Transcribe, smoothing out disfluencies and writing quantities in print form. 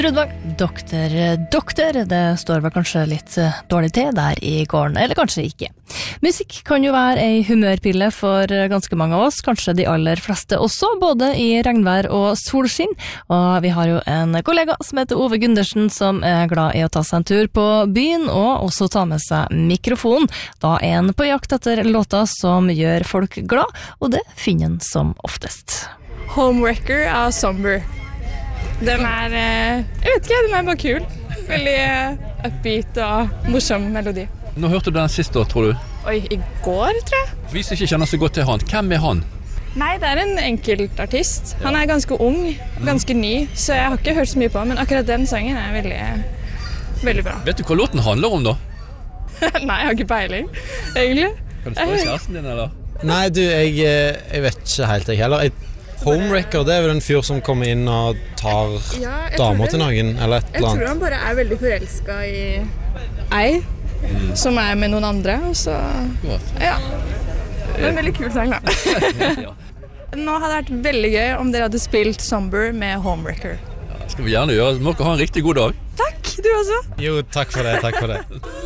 Rudvang, doktor, det står vel kanskje litt dårlig til der i gården, eller kanskje ikke. Musikk kan jo være ei humørpille for ganske mange av oss, kanskje de aller fleste også, både i regnvær og solskinn. Og vi har jo en kollega som heter Ove Gundersen, som er glad i å ta seg en tur på byen, og også ta med seg mikrofon. Da er han på jakt etter låter som gjør folk glad, og det finner han som oftest. Homewrecker av Somber. Den jeg vet ikke, den bare kul. Veldig upbeat og morsom melodi. Nå hørte du den sist da, tror du? Oi, i går, tror jeg. Vi som ikke kjenner så godt til han, hvem er han? Nei, det er en enkeltartist. Han er ganske ung, ganske ny, så jeg har ikke hørt så mye på han, men akkurat den sangen er veldig, veldig bra. Vet du hva låten handler om da? Nei, jeg har ikke peiling, egentlig. Kan du spørre kjæresten din, eller? Nei, du, jeg vet ikke helt jeg heller. Homewrecker, det er vel en fyr som kommer inn og tar damer til noen, eller et eller annet. Jeg tror han bare er veldig forelsket i ei, som er med noen andre, og så... Ja, det er en veldig kul sang da. Nå hadde det vært veldig gøy om dere hadde spilt Somber med Homewrecker. Ja, det skal vi gjerne gjøre. Må dere ha en riktig god dag. Takk, du også. Jo, takk for det.